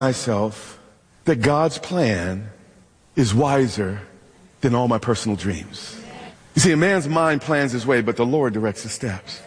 myself that God's plan is wiser than all my personal dreams. You see, a man's mind plans his way, but the Lord directs his steps.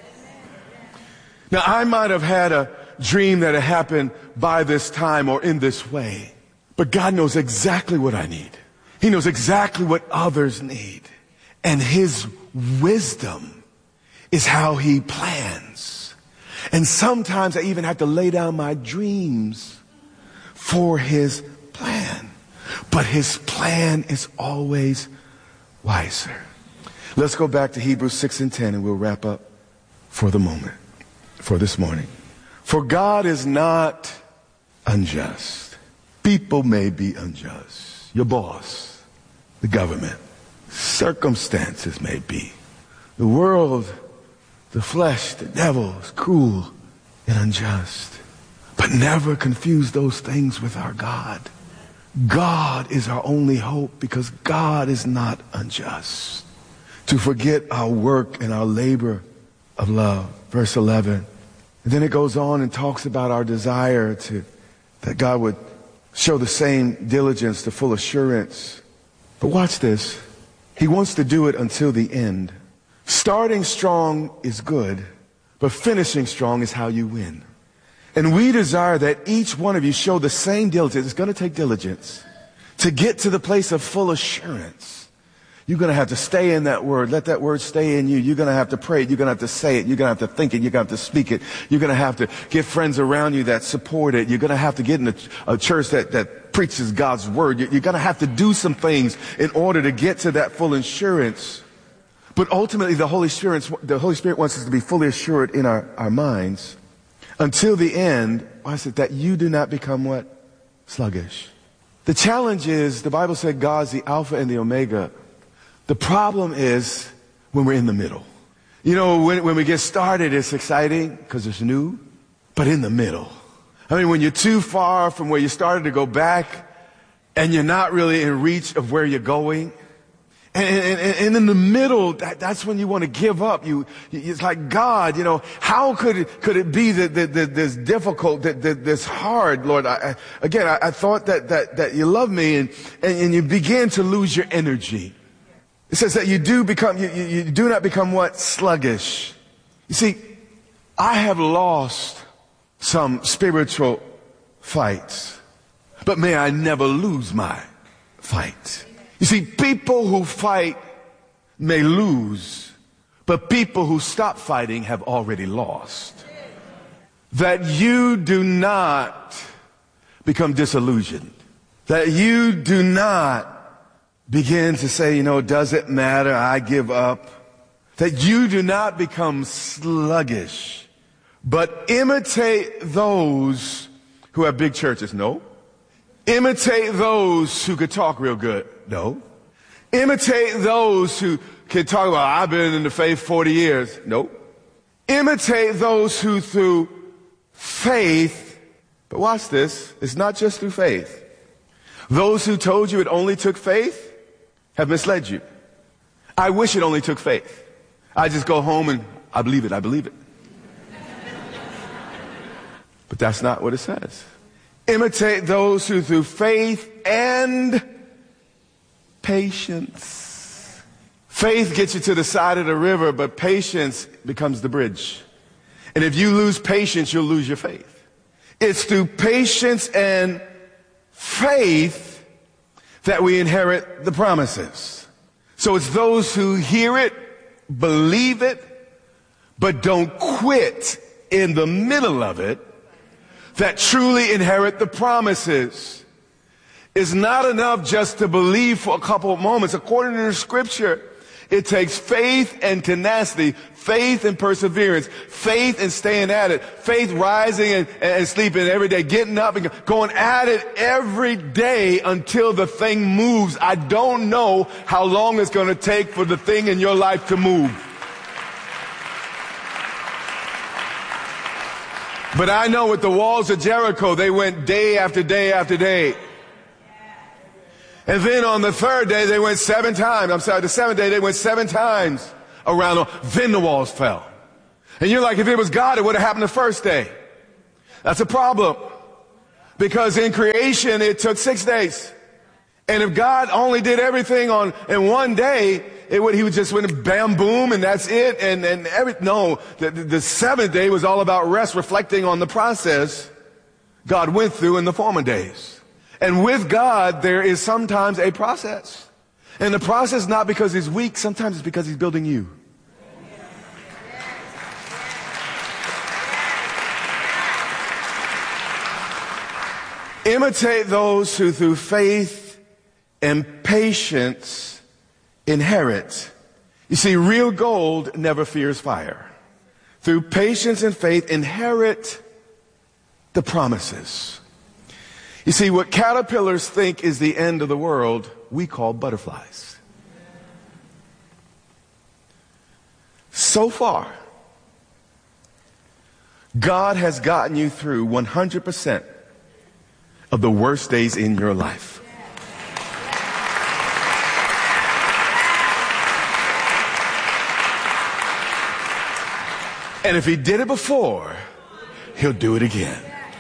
Now, I might have had a dream that had happened by this time or in this way, but God knows exactly what I need. He knows exactly what others need. And his wisdom is how he plans. And sometimes I even have to lay down my dreams for his plan. But his plan is always wiser. Let's go back to Hebrews 6 and 10 and we'll wrap up for the moment, for this morning. For God is not unjust. People may be unjust. Your boss, the government, circumstances may be. The world, the flesh, the devil is cruel and unjust. But never confuse those things with our God. God is our only hope because God is not unjust. To forget our work and our labor of love. Verse 11. And then it goes on and talks about our desire that God would show the same diligence, the full assurance. But watch this. He wants to do it until the end. Starting strong is good, but finishing strong is how you win. And we desire that each one of you show the same diligence. It's going to take diligence to get to the place of full assurance. You're going to have to stay in that word. Let that word stay in you. You're going to have to pray it. You're going to have to say it. You're going to have to think it. You're going to have to speak it. You're going to have to get friends around you that support it. You're going to have to get in a church that preaches God's word. You're going to have to do some things in order to get to that full assurance. But ultimately, the Holy Spirit wants us to be fully assured in our minds until the end. Why is it that you do not become what? Sluggish. The challenge is, the Bible said God's the Alpha and the Omega. The problem is when we're in the middle. You know, when we get started, it's exciting because it's new, but in the middle. I mean, when you're too far from where you started to go back and you're not really in reach of where you're going. And in the middle, that's when you want to give up. It's like, God, you know, how could it be that this difficult, this hard, Lord? I thought that you love me and you begin to lose your energy. It says that you do not become what? Sluggish. You see, I have lost some spiritual fights, but may I never lose my fight. You see, people who fight may lose, but people who stop fighting have already lost. That you do not become disillusioned. That you do not begin to say, you know, does it matter? I give up. That you do not become sluggish, but imitate those who have big churches. No. Imitate those who could talk real good. No. Imitate those who can talk about, I've been in the faith 40 years. No. Imitate those who through faith, but watch this, it's not just through faith. Those who told you it only took faith have misled you. I wish it only took faith. I just go home and I believe it. But that's not what it says. Imitate those who through faith and patience. Faith gets you to the side of the river, but patience becomes the bridge. And if you lose patience, you'll lose your faith. It's through patience and faith that we inherit the promises. So it's those who hear it, believe it, but don't quit in the middle of it that truly inherit the promises. It's not enough just to believe for a couple of moments. According to the scripture, it takes faith and tenacity, faith and perseverance, faith and staying at it, faith rising and sleeping every day, getting up and going at it every day until the thing moves. I don't know how long it's going to take for the thing in your life to move. But I know with the walls of Jericho, they went day after day after day. And then on the third day, they went 7 times. The 7th day, they went 7 times around. Then the walls fell. And you're like, if it was God, it would have happened the first day. That's a problem. Because in creation, it took 6 days. And if God only did everything in one day, he would just went bam, boom, and that's it. The seventh day was all about rest, reflecting on the process God went through in the former days. And with God, there is sometimes a process. And the process, not because he's weak, sometimes it's because he's building you. Imitate those who through faith and patience inherit. You see, real gold never fears fire. Through patience and faith, inherit the promises. You see, what caterpillars think is the end of the world, we call butterflies. So far, God has gotten you through 100% of the worst days in your life. And if he did it before, he'll do it again.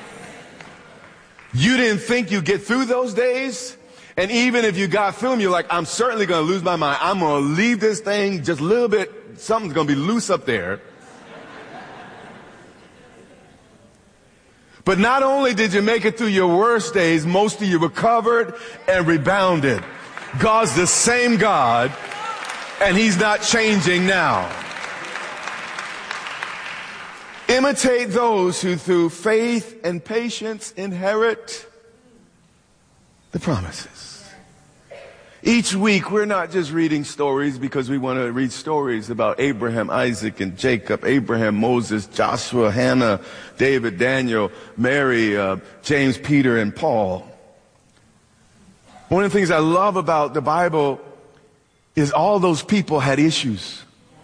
You didn't think you'd get through those days, and even if you got through them, you're like, I'm certainly going to lose my mind. I'm going to leave this thing just a little bit. Something's going to be loose up there. But not only did you make it through your worst days, most of you recovered and rebounded. God's the same God, and he's not changing now. Imitate those who through faith and patience inherit the promises. Each week, we're not just reading stories because we want to read stories about Abraham, Isaac, and Jacob, Abraham, Moses, Joshua, Hannah, David, Daniel, Mary, James, Peter, and Paul. One of the things I love about the Bible is all those people had issues.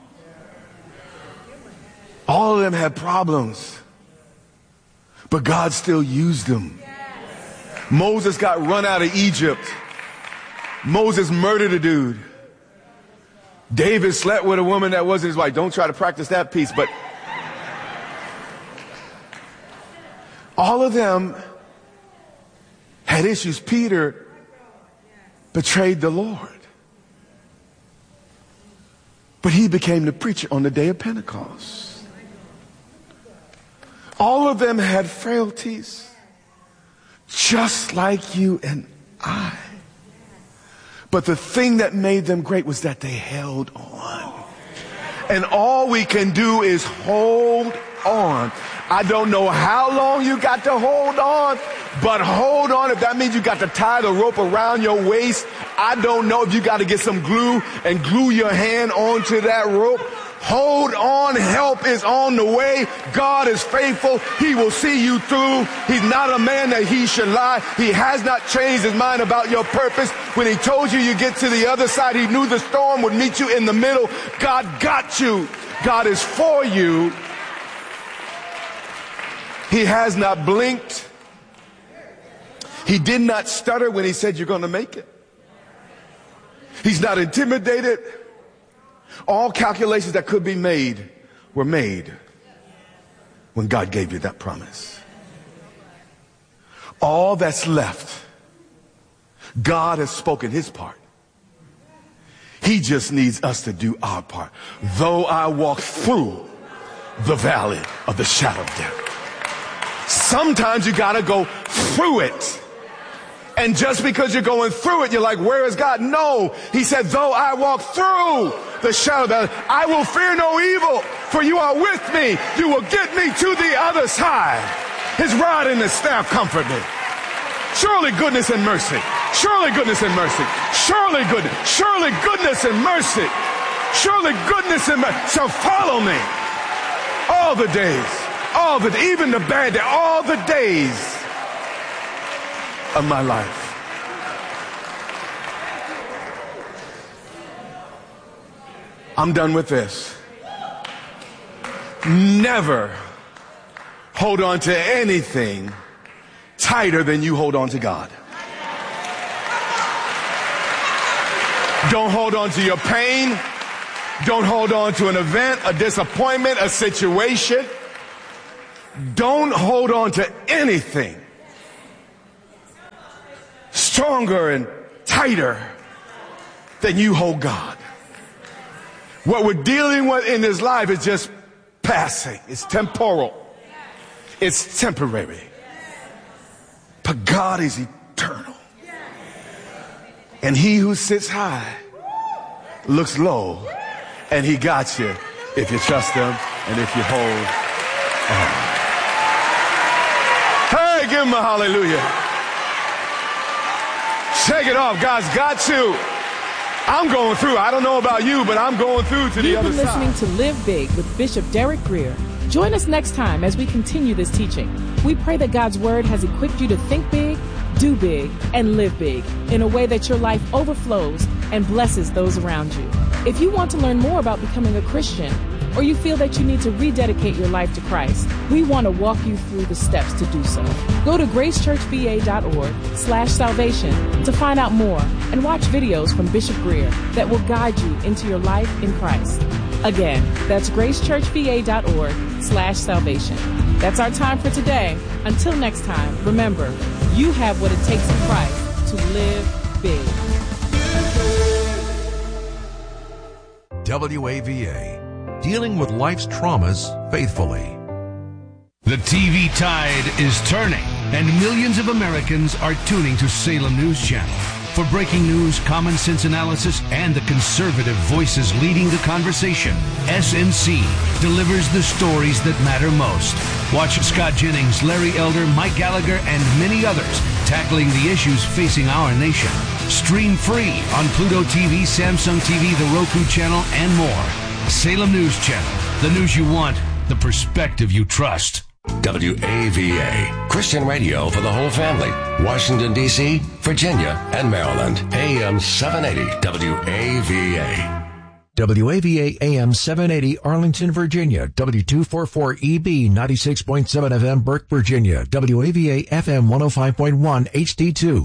All of them had problems, but God still used them. Moses got run out of Egypt. Moses murdered a dude. David slept with a woman that wasn't his wife. Don't try to practice that piece, but all of them had issues. Peter betrayed the Lord, but he became the preacher on the day of Pentecost. All of them had frailties, just like you and I. But the thing that made them great was that they held on. And all we can do is hold on. I don't know how long you got to hold on, but hold on. If that means you got to tie the rope around your waist, I don't know if you got to get some glue and glue your hand onto that rope. Hold on, help is on the way. God is faithful. He will see you through. He's not a man that he should lie. He has not changed his mind about your purpose. When he told you you get to the other side, he knew the storm would meet you in the middle. God got you. God is for you. He has not blinked. He did not stutter when he said you're going to make it. He's not intimidated. All calculations that could be made were made when God gave you that promise. All that's left, God has spoken his part. He just needs us to do our part. Though I walk through the valley of the shadow of death. Sometimes you got to go through it. And just because you're going through it, you're like, where is God? No. He said, though I walk through the shadow of death, I will fear no evil, for you are with me. You will get me to the other side. His rod and his staff comfort me. Surely goodness and mercy. Surely goodness and mercy. Surely goodness. Surely goodness and mercy. Surely goodness and mercy shall follow me all the days. Even the bad days. All the days of my life. I'm done with this. Never hold on to anything tighter than you hold on to God. Don't hold on to your pain. Don't hold on to an event, a disappointment, a situation. Don't hold on to anything stronger and tighter than you hold God. What we're dealing with in this life is just passing. It's temporal. It's temporary. But God is eternal. And he who sits high looks low. And he got you if you trust him and if you hold on. Hey, give him a hallelujah. Shake it off. God's got you. I'm going through. I don't know about you, but I'm going through to the other side. You've been listening to Live Big with Bishop Derek Grier. Join us next time as we continue this teaching. We pray that God's Word has equipped you to think big, do big, and live big in a way that your life overflows and blesses those around you. If you want to learn more about becoming a Christian, or you feel that you need to rededicate your life to Christ, we want to walk you through the steps to do so. Go to gracechurchva.org/salvation to find out more and watch videos from Bishop Grier that will guide you into your life in Christ. Again, that's gracechurchva.org/salvation. That's our time for today. Until next time, remember, you have what it takes in Christ to live big. WAVA, dealing with life's traumas faithfully. The TV tide is turning, and millions of Americans are tuning to Salem News Channel. For breaking news, common sense analysis, and the conservative voices leading the conversation, SNC delivers the stories that matter most. Watch Scott Jennings, Larry Elder, Mike Gallagher, and many others tackling the issues facing our nation. Stream free on Pluto TV, Samsung TV, the Roku channel, and more. Salem News Channel, the news you want, the perspective you trust. WAVA, Christian radio for the whole family. Washington, D.C., Virginia, and Maryland. AM 780 WAVA. WAVA AM 780 Arlington, Virginia. W244EB 96.7 FM Burke, Virginia. WAVA FM 105.1 HD2.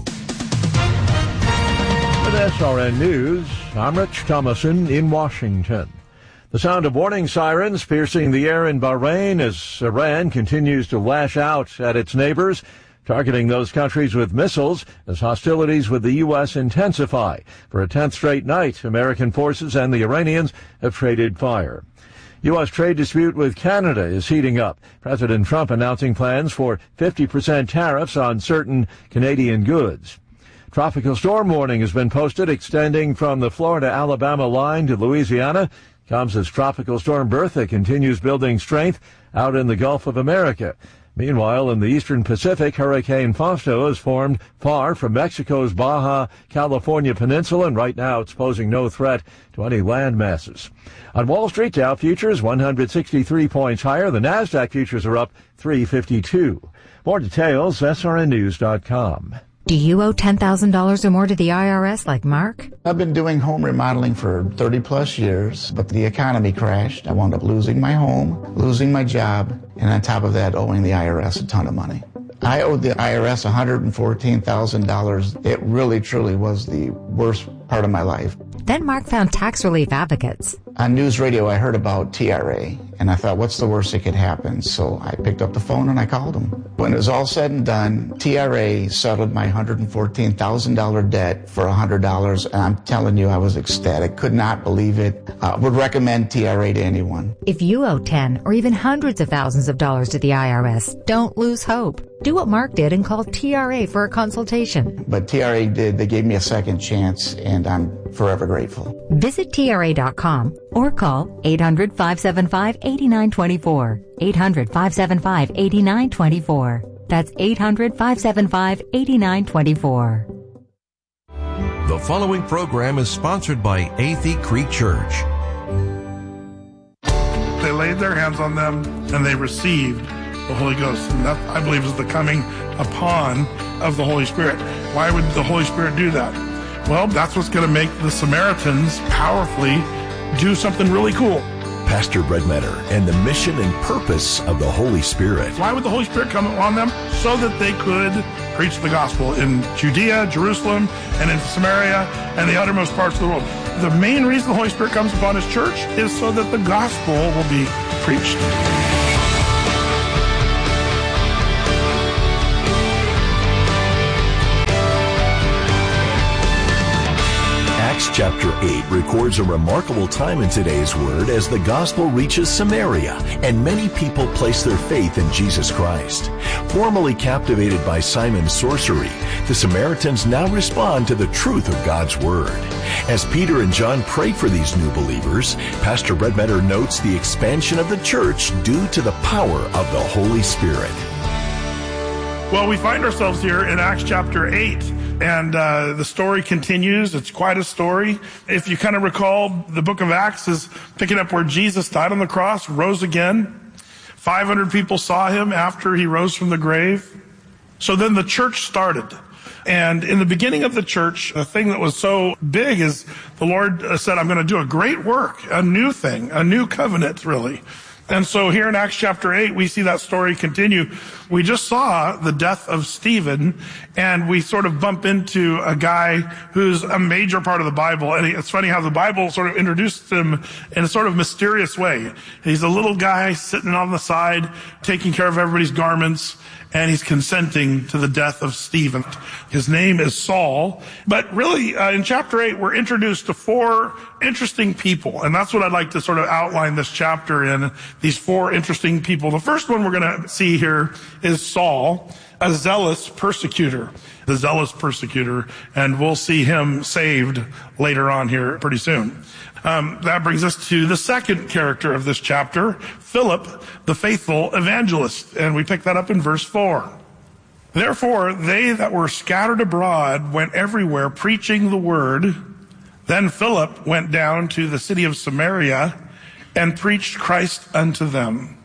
With SRN News, I'm Rich Thomason in Washington. The sound of warning sirens piercing the air in Bahrain as Iran continues to lash out at its neighbors, targeting those countries with missiles as hostilities with the U.S. intensify. For a 10th straight night, American forces and the Iranians have traded fire. U.S. trade dispute with Canada is heating up. President Trump announcing plans for 50% tariffs on certain Canadian goods. Tropical storm warning has been posted extending from the Florida-Alabama line to Louisiana. Comes as Tropical Storm Bertha continues building strength out in the Gulf of America. Meanwhile, in the eastern Pacific, Hurricane Fausto has formed far from Mexico's Baja California peninsula, and right now it's posing no threat to any land masses. On Wall Street, Dow futures 163 points higher. The NASDAQ futures are up 352. More details, srnnews.com. Do you owe $10,000 or more to the IRS like Mark? I've been doing home remodeling for 30 plus years, but the economy crashed. I wound up losing my home, losing my job, and on top of that, owing the IRS a ton of money. I owed the IRS $114,000. It really, truly was the worst part of my life. Then Mark found tax relief advocates. On news radio, I heard about TRA, and I thought, what's the worst that could happen? So I picked up the phone and I called them. When it was all said and done, TRA settled my $114,000 debt for $100, and I'm telling you, I was ecstatic. Could not believe it. Would recommend TRA to anyone. If you owe 10 or even hundreds of thousands of dollars to the IRS, don't lose hope. Do what Mark did and call TRA for a consultation. But TRA did. They gave me a second chance, and I'm forever grateful. Visit TRA.com or call 800-575-8924. 800-575-8924. That's 800-575-8924. The following program is sponsored by Athey Creek Church. They laid their hands on them and they received the Holy Ghost. And that, I believe, is the coming upon of the Holy Spirit. Why would the Holy Spirit do that? Well, that's what's going to make the Samaritans powerfully do something really cool. Pastor Brett Metter and the mission and purpose of the Holy Spirit. Why would the Holy Spirit come on them? So that they could preach the gospel in Judea, Jerusalem, and in Samaria, and the uttermost parts of the world. The main reason the Holy Spirit comes upon His church is so that the gospel will be preached. Chapter 8 records a remarkable time in today's word as the gospel reaches Samaria and many people place their faith in Jesus Christ. Formerly captivated by Simon's sorcery, the Samaritans now respond to the truth of God's word. As Peter and John pray for these new believers, Pastor Brett Metter notes the expansion of the church due to the power of the Holy Spirit. Well, we find ourselves here in Acts chapter 8, and the story continues. It's quite a story. If you kind of recall, the book of Acts is picking up where Jesus died on the cross, rose again. 500 people saw him after he rose from the grave. So then the church started. And in the beginning of the church, the thing that was so big is the Lord said, I'm going to do a great work, a new thing, a new covenant, really. And so here in Acts chapter 8, we see that story continue. We just saw the death of Stephen, and we sort of bump into a guy who's a major part of the Bible. And it's funny how the Bible sort of introduced him in a sort of mysterious way. He's a little guy sitting on the side, taking care of everybody's garments, and he's consenting to the death of Stephen. His name is Saul. But really, in chapter 8, we're introduced to 4 interesting people. And that's what I'd like to sort of outline this chapter in, these 4 interesting people. The first one we're going to see here is Saul, a zealous persecutor. The zealous persecutor. And we'll see him saved later on here pretty soon. That brings us to the second character of this chapter, Philip, the faithful evangelist. And we pick that up in verse 4. Therefore, they that were scattered abroad went everywhere preaching the word. Then Philip went down to the city of Samaria and preached Christ unto them.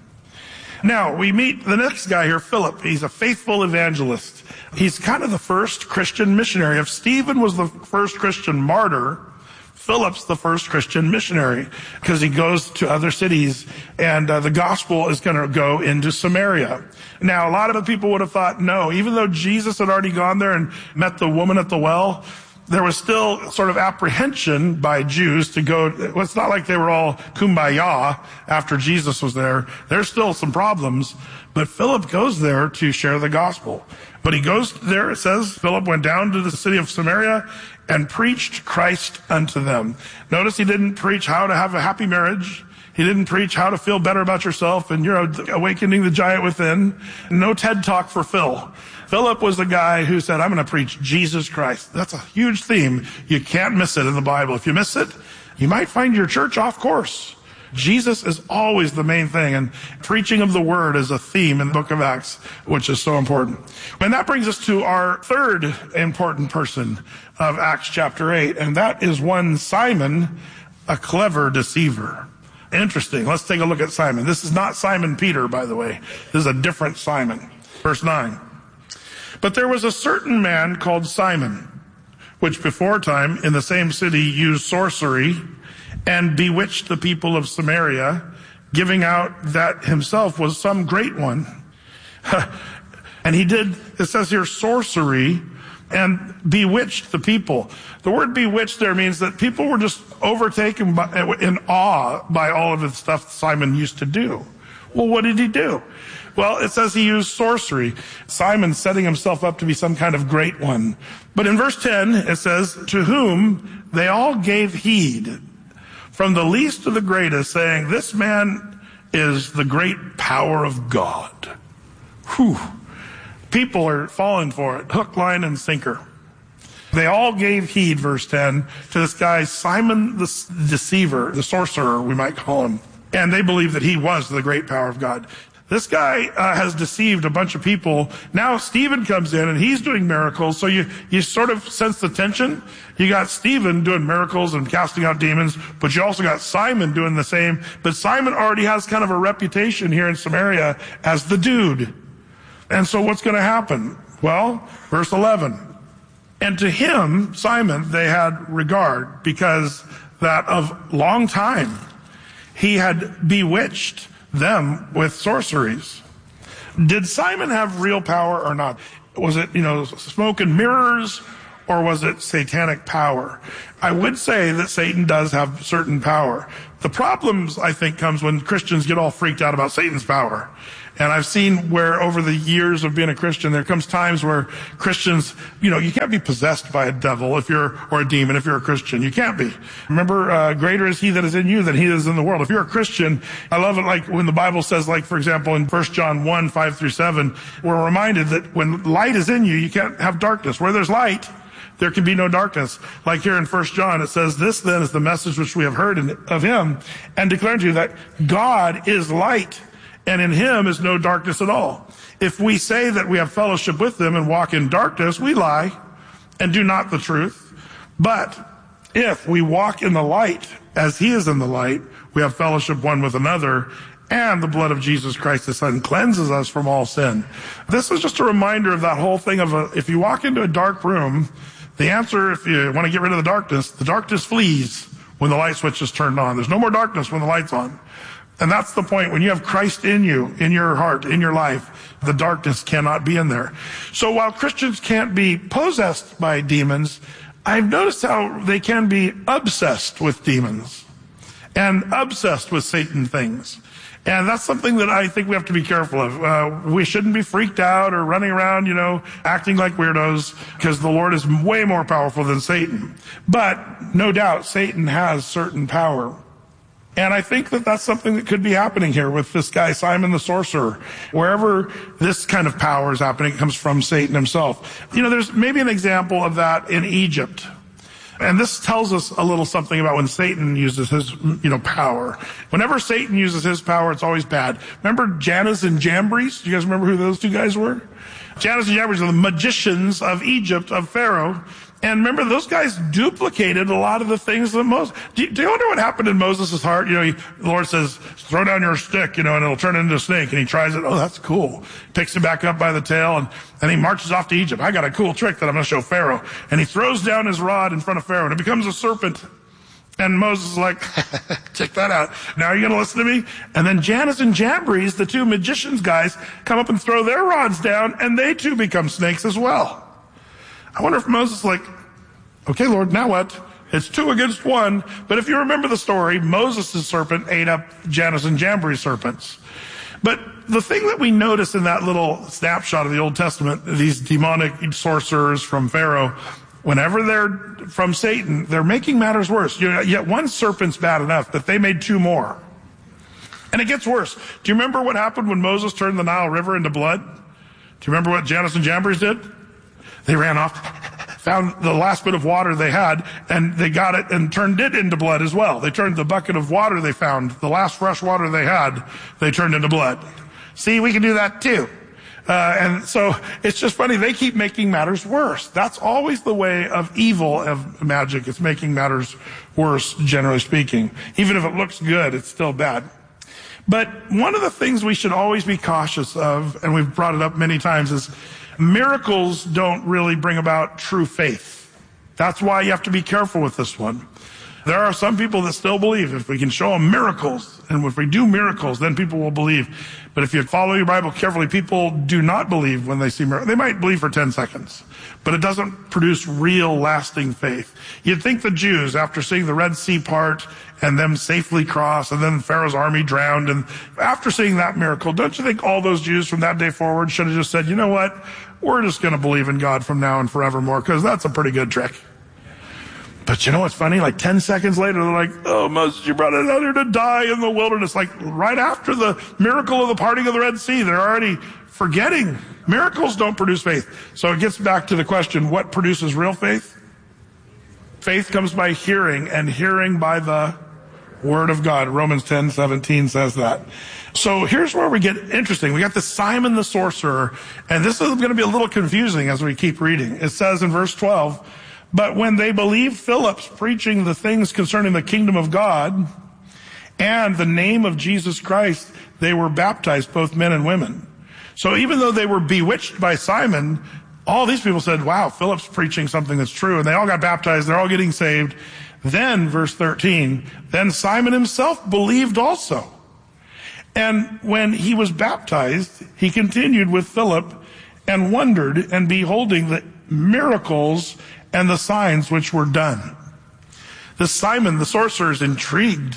Now, we meet the next guy here, Philip. He's a faithful evangelist. He's kind of the first Christian missionary. If Stephen was the first Christian martyr, Philip's the first Christian missionary because he goes to other cities, and the gospel is going to go into Samaria. Now, a lot of the people would have thought, no, even though Jesus had already gone there and met the woman at the well, there was still sort of apprehension by Jews to go. It's not like they were all kumbaya after Jesus was there. There's still some problems, but Philip goes there to share the gospel. But he goes there, it says, Philip went down to the city of Samaria and preached Christ unto them. Notice he didn't preach how to have a happy marriage. He didn't preach how to feel better about yourself and you're awakening the giant within. No TED Talk for Phil. Philip was the guy who said, I'm going to preach Jesus Christ. That's a huge theme. You can't miss it in the Bible. If you miss it, you might find your church off course. Jesus is always the main thing, and preaching of the word is a theme in the book of Acts, which is so important. And that brings us to our third important person of Acts chapter 8, and that is one Simon, a clever deceiver. Interesting. Let's take a look at Simon. This is not Simon Peter, by the way. This is a different Simon. Verse 9. But there was a certain man called Simon, which before time in the same city used sorcery and bewitched the people of Samaria, giving out that himself was some great one. And he did, it says here, sorcery and bewitched the people. The word bewitched there means that people were just overtaken in awe by all of the stuff Simon used to do. Well, what did he do? Well, it says he used sorcery. Simon setting himself up to be some kind of great one. But in verse 10, it says, to whom they all gave heed, from the least to the greatest, saying, this man is the great power of God. Whew. People are falling for it, hook, line, and sinker. They all gave heed, verse 10, to this guy, Simon the deceiver, the sorcerer, we might call him. And they believed that he was the great power of God. This guy has deceived a bunch of people. Now Stephen comes in and he's doing miracles. So you sort of sense the tension. You got Stephen doing miracles and casting out demons, but you also got Simon doing the same. But Simon already has kind of a reputation here in Samaria as the dude. And so what's going to happen? Well, verse 11. And to him, Simon, they had regard because that of long time he had bewitched them with sorceries. Did Simon have real power or not? Was it, smoke and mirrors, or was it satanic power? I would say that Satan does have certain power. The problems, I think, comes when Christians get all freaked out about Satan's power. And I've seen where over the years of being a Christian, there comes times where Christians, you can't be possessed by a devil or a demon if you're a Christian. You can't be. Remember, greater is he that is in you than he that is in the world. If you're a Christian, I love it like when the Bible says, like, for example, in 1 John 1, 5 through 7, we're reminded that when light is in you, you can't have darkness. Where there's light, there can be no darkness. Like here in 1 John, it says, this then is the message which we have heard of him and declare to you that God is light, and in him is no darkness at all. If we say that we have fellowship with him and walk in darkness, we lie and do not the truth. But if we walk in the light as he is in the light, we have fellowship one with another, and the blood of Jesus Christ, his son, cleanses us from all sin. This is just a reminder of that whole thing of if you walk into a dark room, the answer, if you want to get rid of the darkness flees when the light switch is turned on. There's no more darkness when the light's on. And that's the point. When you have Christ in you, in your heart, in your life, the darkness cannot be in there. So while Christians can't be possessed by demons, I've noticed how they can be obsessed with demons and obsessed with Satan things. And that's something that I think we have to be careful of. We shouldn't be freaked out or running around, acting like weirdos, because the Lord is way more powerful than Satan. But no doubt, Satan has certain power. And I think that that's something that could be happening here with this guy, Simon the sorcerer. Wherever this kind of power is happening, it comes from Satan himself. There's maybe an example of that in Egypt. And this tells us a little something about when Satan uses his, power. Whenever Satan uses his power, it's always bad. Remember Jannes and Jambres? Do you guys remember who those two guys were? Jannes and Jambres are the magicians of Egypt, of Pharaoh. And remember, those guys duplicated a lot of the things that Moses... Do you wonder what happened in Moses' heart? The Lord says, throw down your stick, and it'll turn into a snake. And he tries it. Oh, that's cool. Picks it back up by the tail, and he marches off to Egypt. I got a cool trick that I'm going to show Pharaoh. And he throws down his rod in front of Pharaoh, and it becomes a serpent. And Moses is like, check that out. Now you're going to listen to me? And then Jannes and Jambres, the two magicians guys, come up and throw their rods down, and they too become snakes as well. I wonder if Moses is like, okay, Lord, now what? It's 2 against 1. But if you remember the story, Moses' serpent ate up Jannes and Jambres' serpents. But the thing that we notice in that little snapshot of the Old Testament, these demonic sorcerers from Pharaoh, whenever they're from Satan, they're making matters worse. Yet one serpent's bad enough, but they made 2 more. And it gets worse. Do you remember what happened when Moses turned the Nile River into blood? Do you remember what Jannes and Jambres did? They ran off, found the last bit of water they had, and they got it and turned it into blood as well. They turned the bucket of water they found, the last fresh water they had, they turned into blood. See, we can do that too. And so it's just funny. They keep making matters worse. That's always the way of evil, of magic. It's making matters worse, generally speaking. Even if it looks good, it's still bad. But one of the things we should always be cautious of, and we've brought it up many times, is miracles don't really bring about true faith. That's why you have to be careful with this one. There are some people that still believe if we can show them miracles, and if we do miracles, then people will believe. But if you follow your Bible carefully, people do not believe when they see miracles. They might believe for 10 seconds, but it doesn't produce real lasting faith. You'd think the Jews, after seeing the Red Sea part and them safely cross, and then Pharaoh's army drowned, and after seeing that miracle, don't you think all those Jews from that day forward should have just said, you know what? We're just going to believe in God from now and forevermore, because that's a pretty good trick. But you know what's funny? Like 10 seconds later, they're like, oh, Moses, you brought us out here to die in the wilderness. Like right after the miracle of the parting of the Red Sea, they're already forgetting. Miracles don't produce faith. So it gets back to the question, what produces real faith? Faith comes by hearing, and hearing by the Word of God. Romans 10:17 says that. So here's where we get interesting. We got this Simon the sorcerer, and this is going to be a little confusing as we keep reading. It says in verse 12, but when they believed Philip's preaching the things concerning the kingdom of God and the name of Jesus Christ, they were baptized, both men and women. So even though they were bewitched by Simon, all these people said, wow, Philip's preaching something that's true. And they all got baptized. They're all getting saved. Then, verse 13, then Simon himself believed also. And when he was baptized, he continued with Philip and wondered and beholding the miracles and the signs which were done. This Simon, the sorcerer, is intrigued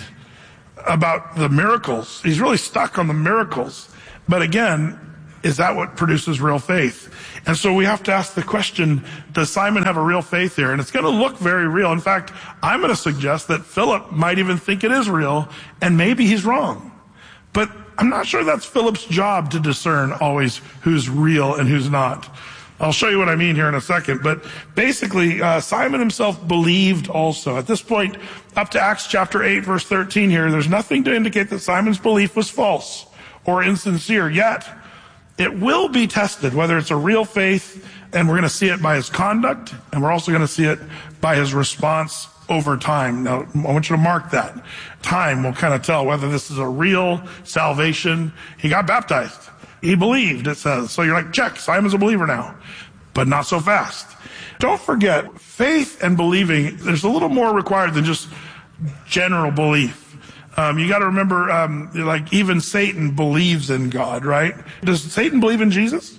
about the miracles. He's really stuck on the miracles. But again, is that what produces real faith? And so we have to ask the question, does Simon have a real faith here? And it's going to look very real. In fact, I'm going to suggest that Philip might even think it is real, and maybe he's wrong. But I'm not sure that's Philip's job to discern always who's real and who's not. I'll show you what I mean here in a second. But basically, Simon himself believed also. At this point, up to Acts chapter 8, verse 13 here, there's nothing to indicate that Simon's belief was false or insincere. Yet, it will be tested whether it's a real faith, and we're going to see it by his conduct, and we're also going to see it by his response over time. Now, I want you to mark that. Time will kind of tell whether this is a real salvation. He got baptized. He believed, it says. So you're like, check, Simon's a believer now. But not so fast. Don't forget, faith and believing, there's a little more required than just general belief. You got to remember, like even Satan believes in God, right? Does Satan believe in Jesus?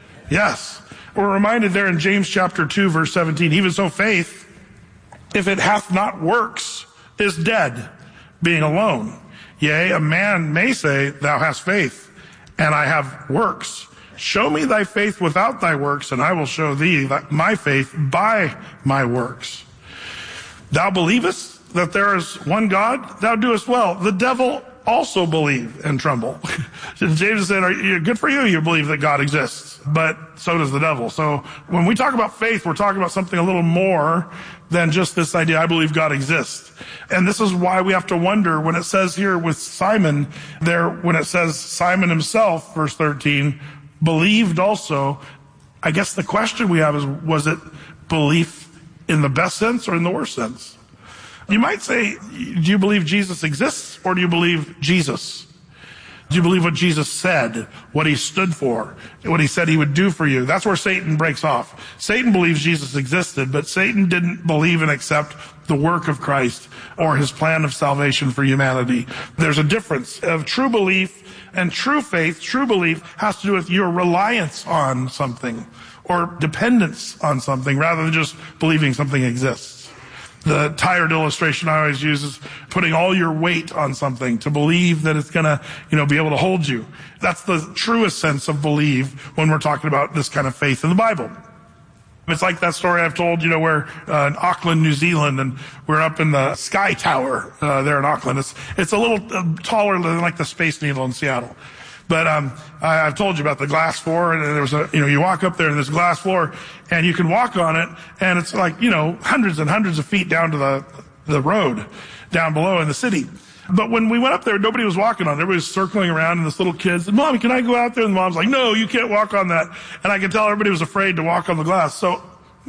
Yes. We're reminded there in James chapter 2, verse 17, even so faith, if it hath not works, is dead, being alone. Yea, a man may say, thou hast faith, and I have works. Show me thy faith without thy works, and I will show thee my faith by my works. Thou believest that there is one God, thou doest well. The devil also believe and tremble. James said, good for you, you believe that God exists, but so does the devil. So when we talk about faith, we're talking about something a little more than just this idea, I believe God exists. And this is why we have to wonder when it says here with Simon there, when it says Simon himself, verse 13, believed also, I guess the question we have is, was it belief in the best sense or in the worst sense? You might say, do you believe Jesus exists or do you believe Jesus? Do you believe what Jesus said, what he stood for, what he said he would do for you? That's where Satan breaks off. Satan believes Jesus existed, but Satan didn't believe and accept the work of Christ or his plan of salvation for humanity. There's a difference of true belief and true faith. True belief has to do with your reliance on something or dependence on something rather than just believing something exists. The tired illustration I always use is putting all your weight on something to believe that it's going to, be able to hold you. That's the truest sense of believe when we're talking about this kind of faith in the Bible. It's like that story I've told, where in Auckland, New Zealand, and we're up in the Sky Tower there in Auckland. It's a little taller than like the Space Needle in Seattle. But I've told you about the glass floor, and there was you walk up there and there's a glass floor, and you can walk on it, and it's like, hundreds and hundreds of feet down to the road down below in the city. But when we went up there, nobody was walking on it. Everybody was circling around, and this little kid said, Mom, can I go out there? And the mom's like, no, you can't walk on that. And I could tell everybody was afraid to walk on the glass. So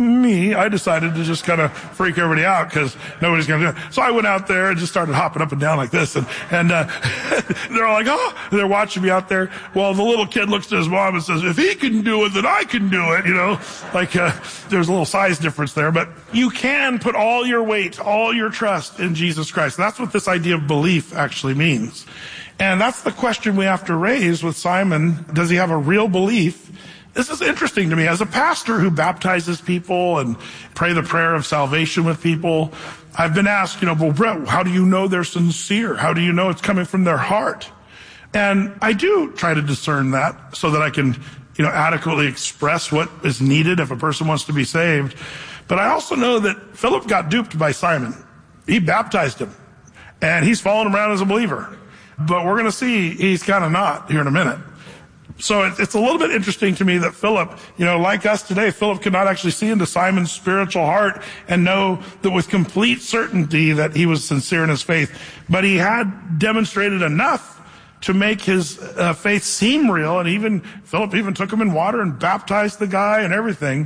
I decided to just kind of freak everybody out because nobody's going to do it. So I went out there and just started hopping up and down like this. And they're all like, oh, they're watching me out there. Well, the little kid looks to his mom and says, if he can do it, then I can do it. There's a little size difference there. But you can put all your weight, all your trust in Jesus Christ. And that's what this idea of belief actually means. And that's the question we have to raise with Simon. Does he have a real belief? This is interesting to me. As a pastor who baptizes people and pray the prayer of salvation with people, I've been asked, well, Brett, how do you know they're sincere? How do you know it's coming from their heart? And I do try to discern that so that I can, adequately express what is needed if a person wants to be saved. But I also know that Philip got duped by Simon. He baptized him, and he's following around as a believer. But we're going to see he's kind of not here in a minute. So it's a little bit interesting to me that Philip, like us today, Philip could not actually see into Simon's spiritual heart and know that with complete certainty that he was sincere in his faith. But he had demonstrated enough to make his faith seem real. And Philip even took him in water and baptized the guy and everything.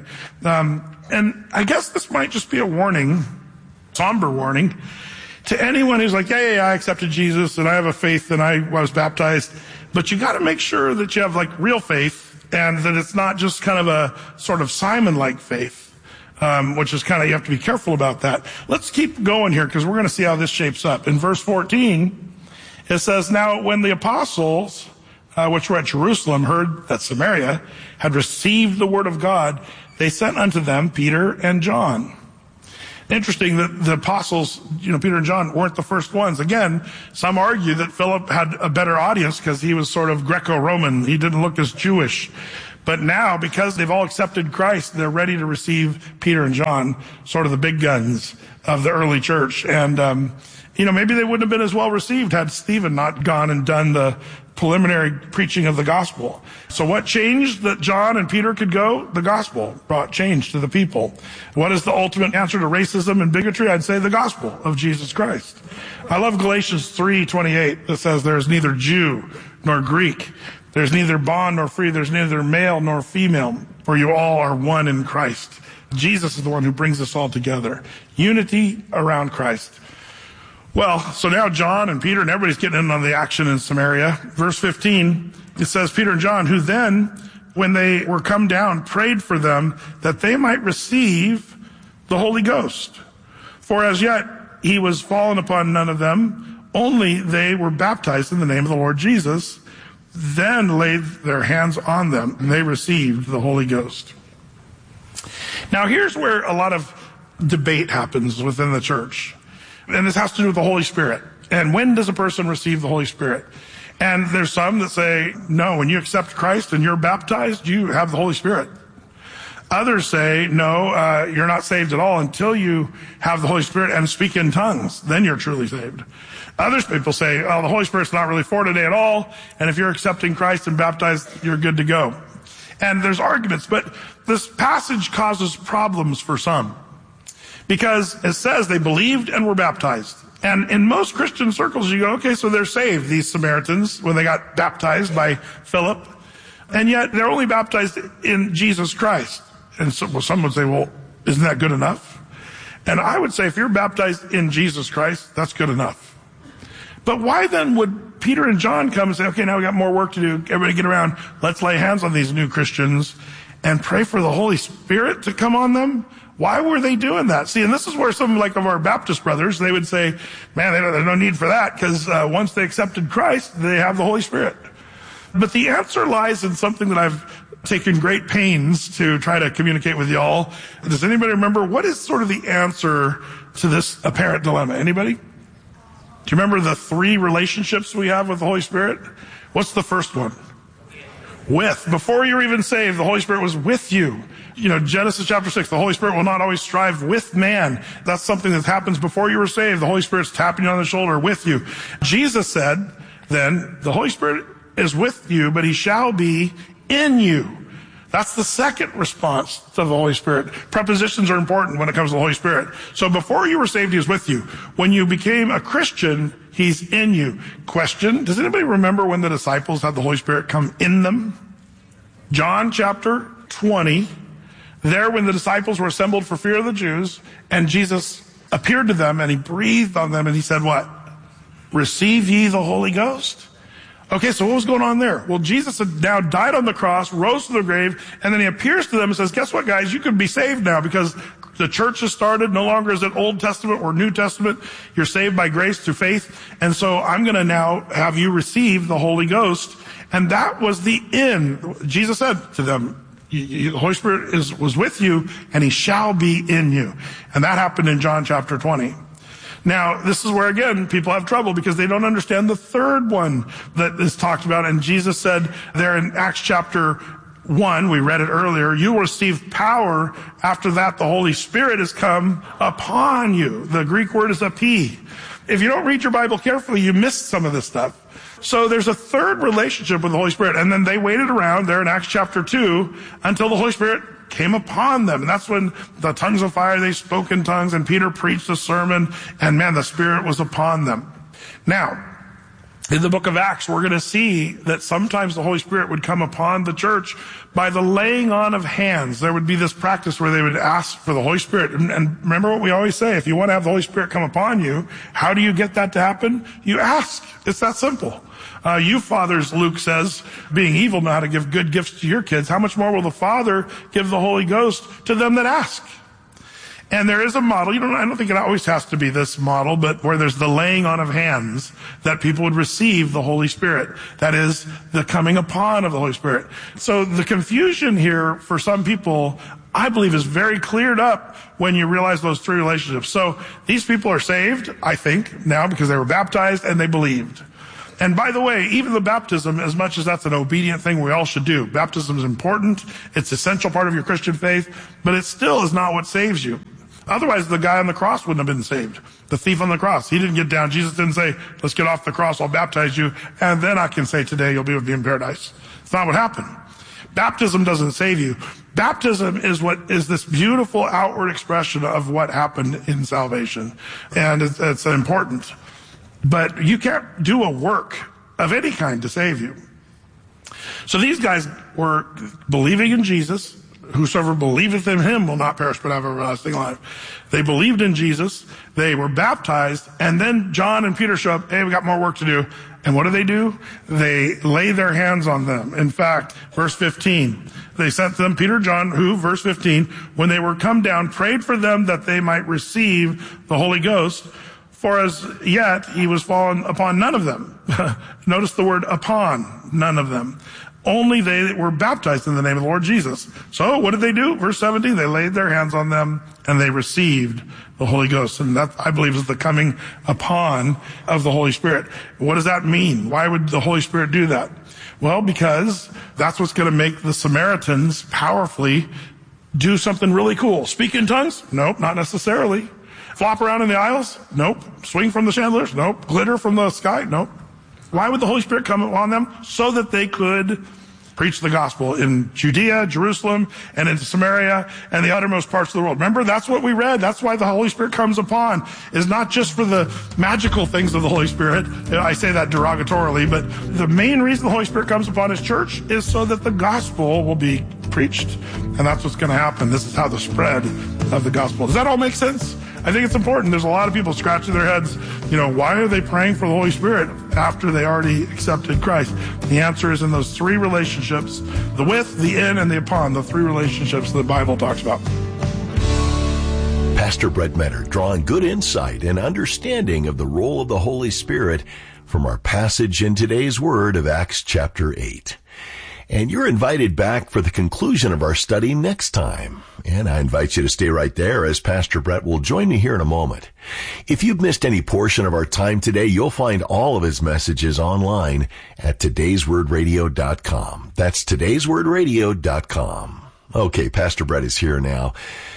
And I guess this might just be a warning, somber warning, to anyone who's like, yeah, I accepted Jesus and I have a faith and I was baptized. But you got to make sure that you have real faith and that it's not just kind of a sort of Simon-like faith, which is you have to be careful about that. Let's keep going here because we're going to see how this shapes up. In verse 14, it says, now when the apostles, which were at Jerusalem, heard that Samaria had received the word of God, they sent unto them Peter and John. Interesting that the apostles, Peter and John weren't the first ones. Again, some argue that Philip had a better audience because he was sort of Greco-Roman. He didn't look as Jewish. But now, because they've all accepted Christ, they're ready to receive Peter and John, sort of the big guns of the early church. And, maybe they wouldn't have been as well received had Stephen not gone and done the preliminary preaching of the gospel. So what changed that John and Peter could go? The gospel brought change to the people. What is the ultimate answer to racism and bigotry? I'd say the gospel of Jesus Christ. I love Galatians 3:28 that says there's neither Jew nor Greek. There's neither bond nor free. There's neither male nor female, for you all are one in Christ. Jesus is the one who brings us all together. Unity around Christ. Well, so now John and Peter and everybody's getting in on the action in Samaria. Verse 15, it says, Peter and John, who then, when they were come down, prayed for them that they might receive the Holy Ghost. For as yet he was fallen upon none of them, only they were baptized in the name of the Lord Jesus, then laid their hands on them, and they received the Holy Ghost. Now here's where a lot of debate happens within the church. And this has to do with the Holy Spirit. And when does a person receive the Holy Spirit? And there's some that say, no, when you accept Christ and you're baptized, you have the Holy Spirit. Others say, no, you're not saved at all until you have the Holy Spirit and speak in tongues. Then you're truly saved. Other people say, oh, the Holy Spirit's not really for today at all. And if you're accepting Christ and baptized, you're good to go. And there's arguments, but this passage causes problems for some. Because it says they believed and were baptized. And in most Christian circles, you go, okay, so they're saved, these Samaritans, when they got baptized by Philip. And yet they're only baptized in Jesus Christ. And so some would say, well, isn't that good enough? And I would say if you're baptized in Jesus Christ, that's good enough. But why then would Peter and John come and say, okay, now we got more work to do. Everybody get around. Let's lay hands on these new Christians and pray for the Holy Spirit to come on them? Why were they doing that? See, and this is where some of our Baptist brothers, they would say, man, there's no need for that because once they accepted Christ, they have the Holy Spirit. But the answer lies in something that I've taken great pains to try to communicate with y'all. Does anybody remember what is sort of the answer to this apparent dilemma? Anybody? Do you remember the 3 relationships we have with the Holy Spirit? What's the first one? With. Before you were even saved, the Holy Spirit was with you. Genesis chapter 6, the Holy Spirit will not always strive with man. That's something that happens before you were saved. The Holy Spirit's tapping you on the shoulder with you. Jesus said, then, the Holy Spirit is with you, but he shall be in you. That's the second response to the Holy Spirit. Prepositions are important when it comes to the Holy Spirit. So before you were saved, he was with you. When you became a Christian, he's in you. Question, does anybody remember when the disciples had the Holy Spirit come in them? John chapter 20. There, when the disciples were assembled for fear of the Jews, and Jesus appeared to them, and he breathed on them, and he said what? Receive ye the Holy Ghost? Okay, so what was going on there? Well, Jesus had now died on the cross, rose to the grave, and then he appears to them and says, guess what, guys? You can be saved now because the church has started. No longer is it Old Testament or New Testament. You're saved by grace through faith. And so I'm going to now have you receive the Holy Ghost. And that was the end. Jesus said to them, the Holy Spirit was with you, and he shall be in you. And that happened in John chapter 20. Now, this is where, again, people have trouble because they don't understand the third one that is talked about. And Jesus said there in Acts chapter 1, we read it earlier, you will receive power. After that, the Holy Spirit has come upon you. The Greek word is epi. If you don't read your Bible carefully, you miss some of this stuff. So there's a third relationship with the Holy Spirit. And then they waited around there in Acts chapter 2 until the Holy Spirit came upon them. And that's when the tongues of fire, they spoke in tongues, and Peter preached a sermon, and man, the Spirit was upon them. Now, in the book of Acts, we're going to see that sometimes the Holy Spirit would come upon the church by the laying on of hands. There would be this practice where they would ask for the Holy Spirit. And remember what we always say, if you want to have the Holy Spirit come upon you, how do you get that to happen? You ask. It's that simple. You fathers, Luke says, being evil, know how to give good gifts to your kids. How much more will the Father give the Holy Ghost to them that ask? And there is a model, I don't think it always has to be this model, but where there's the laying on of hands that people would receive the Holy Spirit. That is the coming upon of the Holy Spirit. So the confusion here for some people, I believe is very cleared up when you realize those three relationships. So these people are saved, I think, now because they were baptized and they believed. And by the way, even the baptism, as much as that's an obedient thing we all should do, baptism is important. It's an essential part of your Christian faith, but it still is not what saves you. Otherwise, the guy on the cross wouldn't have been saved. The thief on the cross, he didn't get down. Jesus didn't say, let's get off the cross, I'll baptize you, and then I can say today you'll be with me in paradise. It's not what happened. Baptism doesn't save you. Baptism is this beautiful outward expression of what happened in salvation. And it's important. But you can't do a work of any kind to save you. So these guys were believing in Jesus. Whosoever believeth in him will not perish but have everlasting life. They believed in Jesus. They were baptized. And then John and Peter show up. Hey, we got more work to do. And what do? They lay their hands on them. In fact, verse 15, they sent them, Peter and John, who, verse 15, when they were come down, prayed for them that they might receive the Holy Ghost. For as yet he was fallen upon none of them. Notice the word upon, none of them. Only they that were baptized in the name of the Lord Jesus. So what did they do? Verse 17, they laid their hands on them and they received the Holy Ghost. And that, I believe, is the coming upon of the Holy Spirit. What does that mean? Why would the Holy Spirit do that? Well, because that's what's going to make the Samaritans powerfully do something really cool. Speak in tongues? Nope, not necessarily. Flop around in the aisles? Nope. Swing from the chandeliers? Nope. Glitter from the sky? Nope. Why would the Holy Spirit come upon them? So that they could preach the gospel in Judea, Jerusalem, and into Samaria, and the uttermost parts of the world. Remember, that's what we read. That's why the Holy Spirit comes upon, is not just for the magical things of the Holy Spirit. I say that derogatorily, but the main reason the Holy Spirit comes upon his church is so that the gospel will be preached. And that's what's going to happen. This is how the spread of the gospel. Does that all make sense? I think it's important. There's a lot of people scratching their heads, why are they praying for the Holy Spirit after they already accepted Christ? The answer is in those three relationships, the with, the in, and the upon, the three relationships the Bible talks about. Pastor Brett Meador drawing good insight and understanding of the role of the Holy Spirit from our passage in today's Word of Acts chapter 8. And you're invited back for the conclusion of our study next time. And I invite you to stay right there as Pastor Brett will join me here in a moment. If you've missed any portion of our time today, you'll find all of his messages online at today'swordradio.com. That's today'swordradio.com. Okay, Pastor Brett is here now.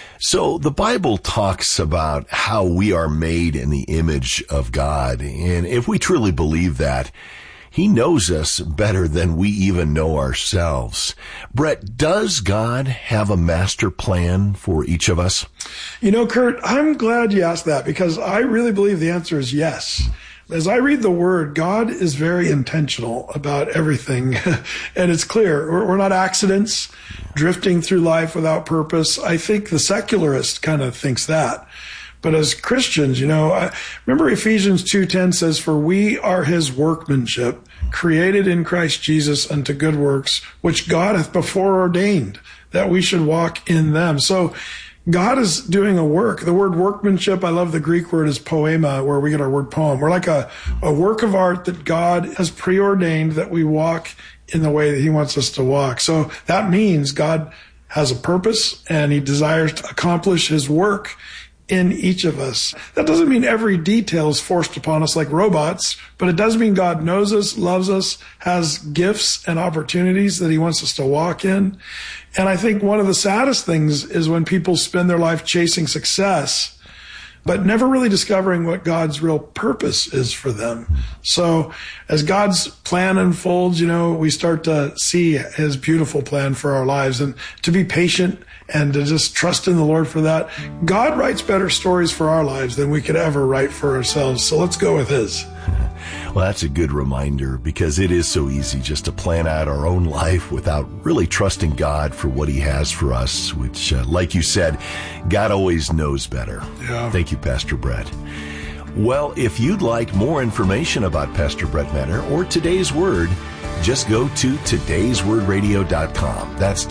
So the Bible talks about how we are made in the image of God. And if we truly believe that, he knows us better than we even know ourselves. Brett, does God have a master plan for each of us? Kurt, I'm glad you asked that because I really believe the answer is yes. As I read the Word, God is very intentional about everything. And it's clear. We're not accidents drifting through life without purpose. I think the secularist kind of thinks that. But as Christians, I remember Ephesians 2:10 says, for we are his workmanship, created in Christ Jesus unto good works, which God hath before ordained that we should walk in them. So God is doing a work. The word workmanship, I love the Greek word is poema, where we get our word poem. We're like a work of art that God has preordained that we walk in the way that he wants us to walk. So that means God has a purpose and he desires to accomplish his work in each of us. That doesn't mean every detail is forced upon us like robots, but it does mean God knows us, loves us, has gifts and opportunities that he wants us to walk in. And I think one of the saddest things is when people spend their life chasing success, but never really discovering what God's real purpose is for them. So as God's plan unfolds, we start to see his beautiful plan for our lives, and to be patient and to just trust in the Lord for that. God writes better stories for our lives than we could ever write for ourselves. So let's go with his. Well, that's a good reminder because it is so easy just to plan out our own life without really trusting God for what he has for us, which, like you said, God always knows better. Yeah. Thank you, Pastor Brett. Well, if you'd like more information about Pastor Brett Meador or today's Word, just go to today'swordradio.com. That's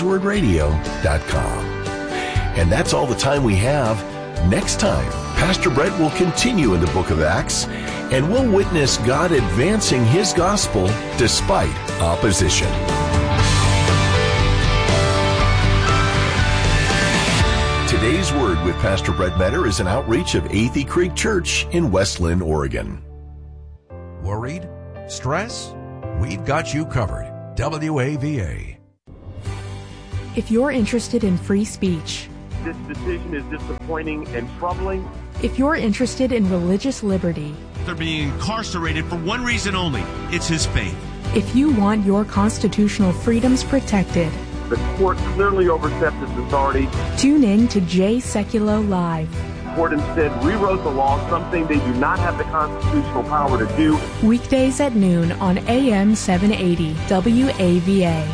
today'swordradio.com. And that's all the time we have. Next time, Pastor Brett will continue in the book of Acts, and we'll witness God advancing his gospel despite opposition. Today's Word with Pastor Brett Metter is an outreach of Athey Creek Church in West Lynn, Oregon. Worried? Stress? We've got you covered. WAVA. If you're interested in free speech, this decision is disappointing and troubling. If you're interested in religious liberty, they're being incarcerated for one reason only. It's his faith. If you want your constitutional freedoms protected, the court clearly overstepped its authority. Tune in to Jay Sekulow Live. The court instead rewrote the law, something they do not have the constitutional power to do. Weekdays at noon on AM 780 WAVA.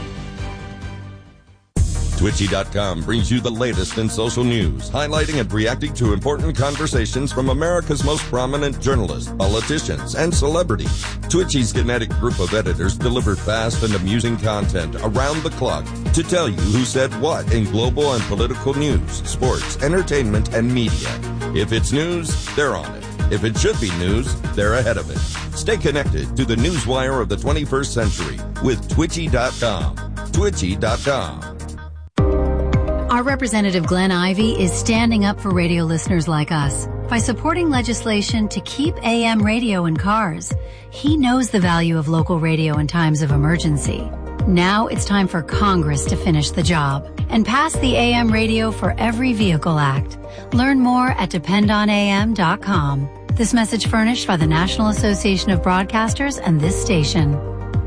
Twitchy.com brings you the latest in social news, highlighting and reacting to important conversations from America's most prominent journalists, politicians, and celebrities. Twitchy's kinetic group of editors deliver fast and amusing content around the clock to tell you who said what in global and political news, sports, entertainment, and media. If it's news, they're on it. If it should be news, they're ahead of it. Stay connected to the newswire of the 21st century with Twitchy.com. Twitchy.com. Our representative Glenn Ivey is standing up for radio listeners like us by supporting legislation to keep AM radio in cars. He knows the value of local radio in times of emergency. Now it's time for Congress to finish the job and pass the AM Radio for Every Vehicle Act. Learn more at dependonam.com. This message furnished by the National Association of Broadcasters and this station.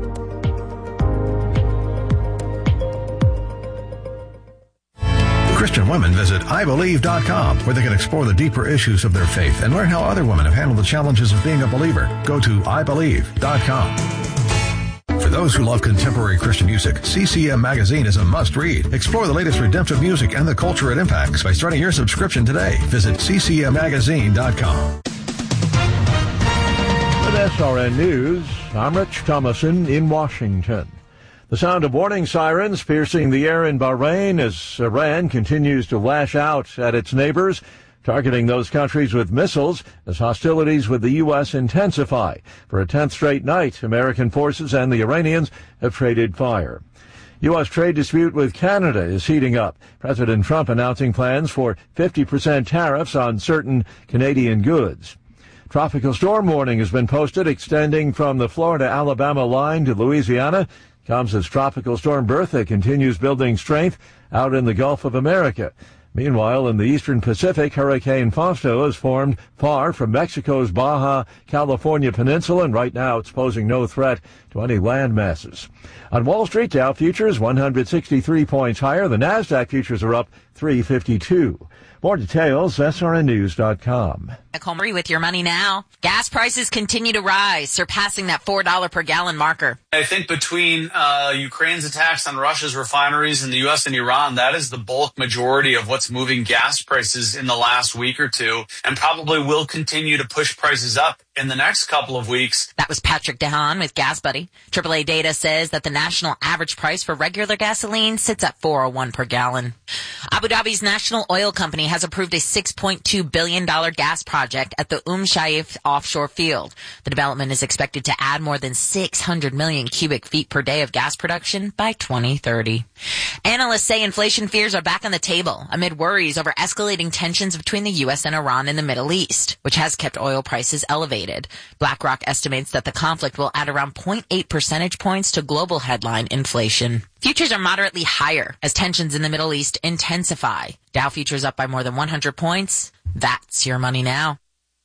Christian women visit IBelieve.com, where they can explore the deeper issues of their faith and learn how other women have handled the challenges of being a believer. Go to IBelieve.com. For those who love contemporary Christian music, CCM Magazine is a must-read. Explore the latest redemptive music and the culture it impacts by starting your subscription today. Visit ccmmagazine.com. With SRN News, I'm Rich Thomason in Washington. The sound of warning sirens piercing the air in Bahrain as Iran continues to lash out at its neighbors, targeting those countries with missiles as hostilities with the U.S. intensify. For a 10th straight night, American forces and the Iranians have traded fire. U.S. trade dispute with Canada is heating up. President Trump announcing plans for 50% tariffs on certain Canadian goods. Tropical storm warning has been posted extending from the Florida-Alabama line to Louisiana. Comes as Tropical Storm Bertha continues building strength out in the Gulf of America. Meanwhile, in the eastern Pacific, Hurricane Fausto has formed far from Mexico's Baja California peninsula, and right now it's posing no threat to any land masses. On Wall Street, Dow futures 163 points higher. The NASDAQ futures are up 352. More details, srnnews.com. Comrie with your money now. Gas prices continue to rise, surpassing that $4 per gallon marker. I think between Ukraine's attacks on Russia's refineries and the U.S. and Iran, that is the bulk majority of what's moving gas prices in the last week or two, and probably will continue to push prices up in the next couple of weeks. That was Patrick DeHaan with Gas Buddy. AAA data says that the national average price for regular gasoline sits at $4.01 per gallon. Abu Dhabi's national oil company has approved a $6.2 billion gas project at the Shaif offshore field. The development is expected to add more than 600 million cubic feet per day of gas production by 2030. Analysts say inflation fears are back on the table amid worries over escalating tensions between the U.S. and Iran in the Middle East, which has kept oil prices elevated. BlackRock estimates that the conflict will add around 0.8 percentage points to global headline inflation. Futures are moderately higher as tensions in the Middle East intensify. Dow futures up by more than 100 points. That's your money now.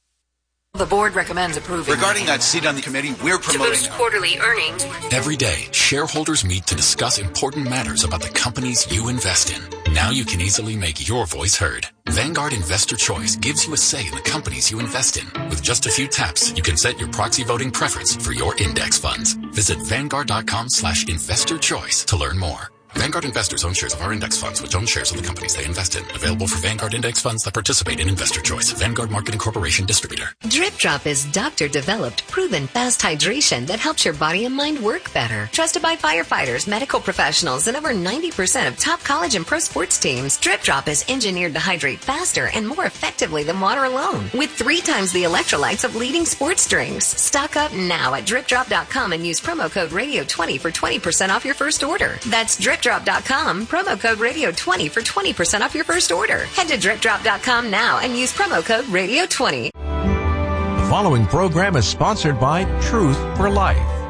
The board recommends approving. Regarding that seat on the committee, we're promoting to boost quarterly earnings. Every day, shareholders meet to discuss important matters about the companies you invest in. Now you can easily make your voice heard. Vanguard Investor Choice gives you a say in the companies you invest in. With just a few taps, you can set your proxy voting preference for your index funds. Visit Vanguard.com/investor choice to learn more. Vanguard investors own shares of our index funds, which own shares of the companies they invest in. Available for Vanguard index funds that participate in Investor Choice. Vanguard Marketing Corporation distributor. Drip Drop is doctor-developed, proven fast hydration that helps your body and mind work better. Trusted by firefighters, medical professionals, and over 90% of top college and pro sports teams, Drip Drop is engineered to hydrate faster and more effectively than water alone, with 3 times the electrolytes of leading sports drinks. Stock up now at DripDrop.com and use promo code Radio20 for 20% off your first order. That's Drip DripDrop.com, promo code Radio20 for 20% off your first order. Head to DripDrop.com now and use promo code Radio20. The following program is sponsored by Truth for Life.